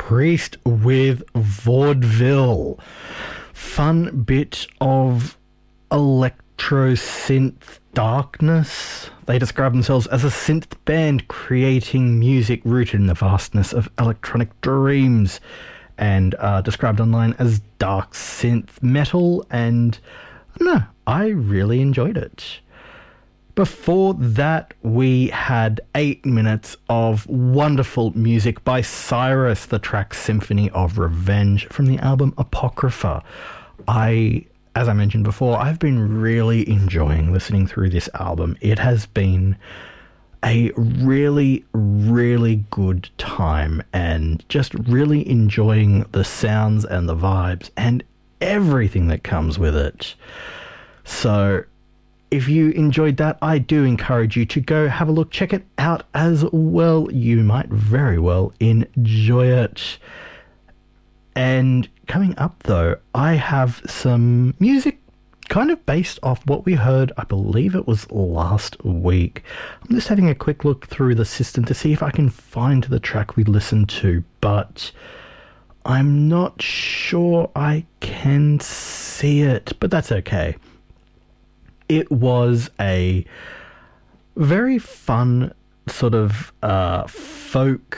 Priest with Vaudeville. Fun bit of electro synth darkness. They describe themselves as a synth band creating music rooted in the vastness of electronic dreams, and are described online as dark synth metal, and I don't know, I really enjoyed it. Before that, we had 8 minutes of wonderful music by Cyrus, the track Symphony of Revenge from the album Apocrypha. As I mentioned before, I've been really enjoying listening through this album. It has been a really, really good time, and just really enjoying the sounds and the vibes and everything that comes with it. So if you enjoyed that, I do encourage you to go have a look, check it out as well. You might very well enjoy it. And coming up, though, I have some music kind of based off what we heard, I believe it was last week. I'm just having a quick look through the system to see if I can find the track we listened to, but I'm not sure I can see it, but that's okay. It was a very fun sort of folk,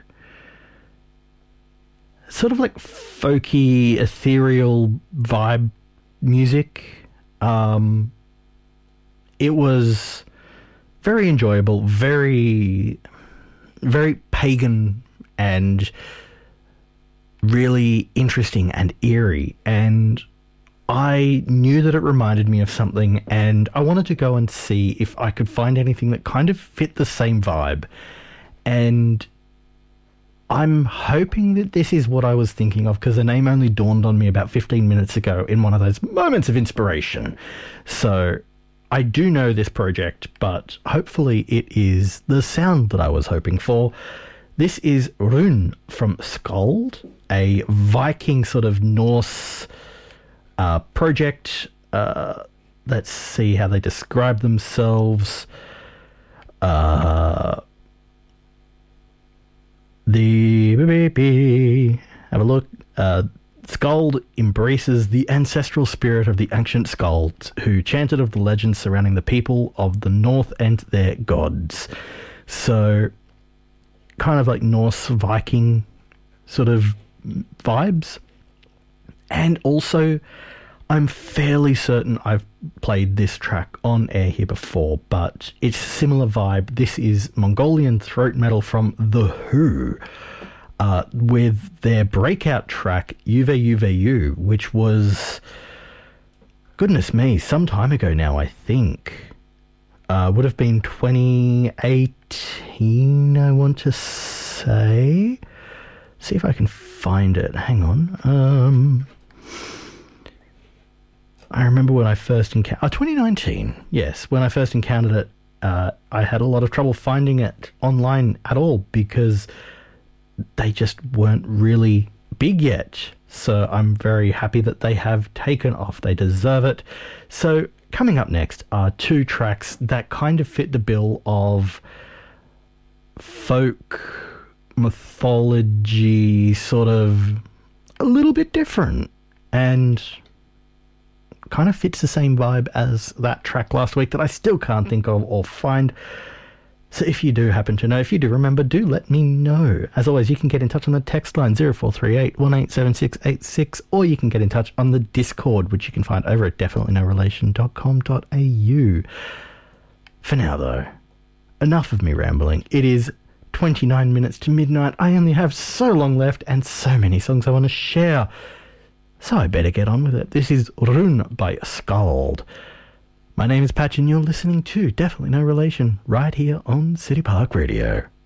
sort of like folky, ethereal vibe music. It was very enjoyable, very, very pagan, and really interesting and eerie, and I knew that it reminded me of something, and I wanted to go and see if I could find anything that kind of fit the same vibe. And I'm hoping that this is what I was thinking of, because the name only dawned on me about 15 minutes ago in one of those moments of inspiration. So I do know this project, but hopefully it is the sound that I was hoping for. This is Rune from Skald, a Viking sort of Norse project. Let's see how they describe themselves. Have a look. Skald embraces the ancestral spirit of the ancient Skalds, who chanted of the legends surrounding the people of the North and their gods. So, kind of like Norse Viking sort of vibes. And also, I'm fairly certain I've played this track on air here before, but it's a similar vibe. This is Mongolian throat metal from The Who, with their breakout track, Juve Juve U, which was, goodness me, some time ago now, I think. Would have been 2018, I want to say. See if I can find it. Hang on. I remember when I first encountered... 2019, yes. When I first encountered it, I had a lot of trouble finding it online at all, because they just weren't really big yet. So I'm very happy that they have taken off. They deserve it. So coming up next are two tracks that kind of fit the bill of folk mythology, sort of a little bit different, and kind of fits the same vibe as that track last week that I still can't think of or find. So if you do happen to know, if you do remember, do let me know. As always, you can get in touch on the text line 0438 187686, or you can get in touch on the Discord, which you can find over at definitelynorelation.com.au. For now, though, enough of me rambling. It is 29 minutes to midnight. I only have so long left and so many songs I want to share. So I better get on with it. This is Rune by Skald. My name is Patch and you're listening to Definitely No Relation right here on City Park Radio.